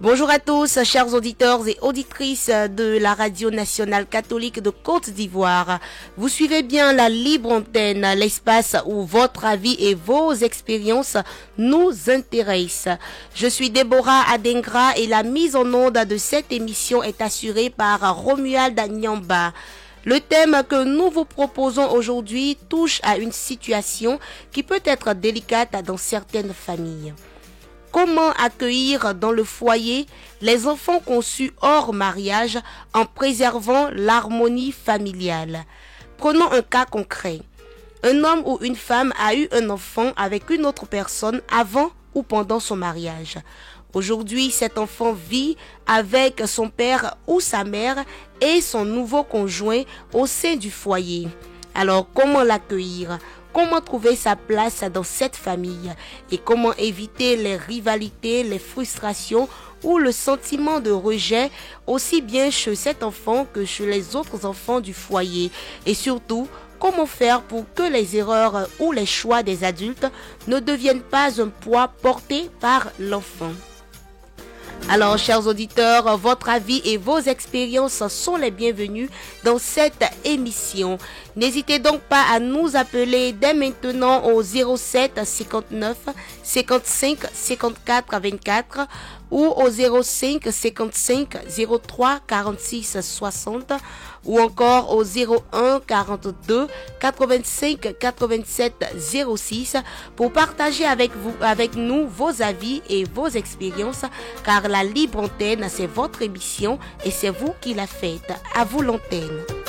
Bonjour à tous, chers auditeurs et auditrices de la Radio nationale catholique de Côte d'Ivoire. Vous suivez bien la libre antenne, l'espace où votre avis et vos expériences nous intéressent. Je suis Déborah Adengra et la mise en onde de cette émission est assurée par Romuald Nyamba. Le thème que nous vous proposons aujourd'hui touche à une situation qui peut être délicate dans certaines familles. Comment accueillir dans le foyer les enfants conçus hors mariage en préservant l'harmonie familiale? Prenons un cas concret. Un homme ou une femme a eu un enfant avec une autre personne avant ou pendant son mariage. Aujourd'hui, cet enfant vit avec son père ou sa mère et son nouveau conjoint au sein du foyer. Alors, comment l'accueillir? Comment trouver sa place dans cette famille? Et comment éviter les rivalités, les frustrations ou le sentiment de rejet aussi bien chez cet enfant que chez les autres enfants du foyer? Et surtout, comment faire pour que les erreurs ou les choix des adultes ne deviennent pas un poids porté par l'enfant? Alors, chers auditeurs, votre avis et vos expériences sont les bienvenus dans cette émission. N'hésitez donc pas à nous appeler dès maintenant au 07 59 55 54 24 ou au 05 55 03 46 60 ou encore au 01 42 85 87 06 pour partager avec nous vos avis et vos expériences, car la libre antenne, c'est votre émission et c'est vous qui la faites. À vous l'antenne.